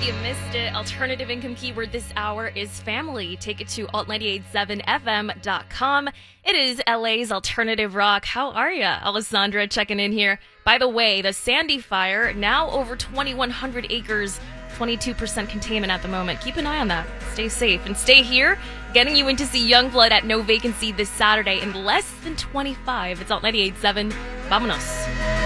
You missed it. Alternative income keyword this hour is family. Take it to alt987fm.com. It is LA's alternative rock. How are ya? Alessandra checking in here. By the way, the Sandy Fire, now over 2,100 acres, 22% containment at the moment. Keep an eye on that. Stay safe and stay here. Getting you in to see Youngblood at No Vacancy this Saturday in less than 25. It's Alt 98.7. Vámonos.